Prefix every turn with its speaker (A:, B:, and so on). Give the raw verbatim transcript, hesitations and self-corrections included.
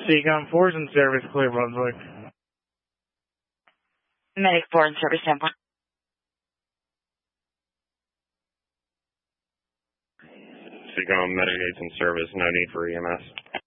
A: Seacom fours in service, clear Brunswick.
B: Medic four in service, ten point.
C: Seacom, Medic eight's in service, no need for E M S.